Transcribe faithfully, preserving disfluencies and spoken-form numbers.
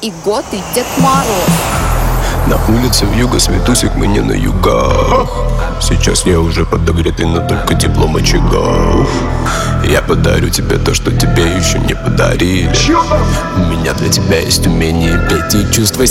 и год, и Дед Мороз. На улице вьюга, светусик, мы не на югах. Сейчас я уже подогретый, но только теплом очага. Я подарю тебе то, что тебе еще не подарили. У меня для тебя есть умение петь и чувства